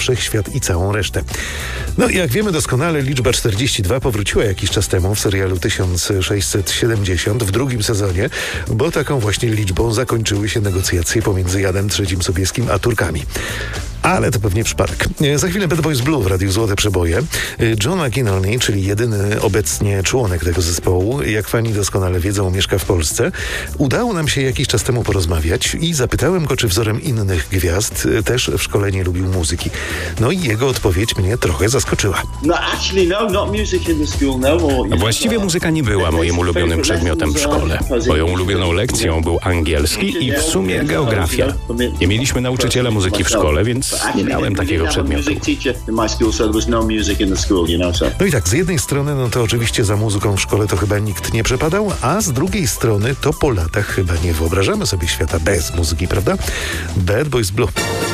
Wszechświat i całą resztę. No jak wiemy doskonale, liczba 42 powróciła jakiś czas temu w serialu 1670 w drugim sezonie, bo taką właśnie liczbą zakończyły się negocjacje pomiędzy Janem III Sobieskim a Turkami. Ale to pewnie przypadek. Za chwilę Bad Boys Blue w Radiu Złote Przeboje. John McInerney, czyli jedyny obecnie członek tego zespołu, jak fani doskonale wiedzą, mieszka w Polsce. Udało nam się jakiś czas temu porozmawiać i zapytałem go, czy wzorem innych gwiazd też w szkole nie lubił muzyki. No i jego odpowiedź mnie trochę zaskoczyła. Właściwie muzyka nie była moim ulubionym przedmiotem w szkole. Moją ulubioną lekcją był angielski i w sumie geografia. Nie mieliśmy nauczyciela muzyki w szkole, więc nie miałem takiego przedmiotu. No i tak, z jednej strony, no to oczywiście za muzyką w szkole to chyba nikt nie przepadał, a z drugiej strony to po latach chyba nie wyobrażamy sobie świata bez muzyki, prawda? Bad Boys Blue.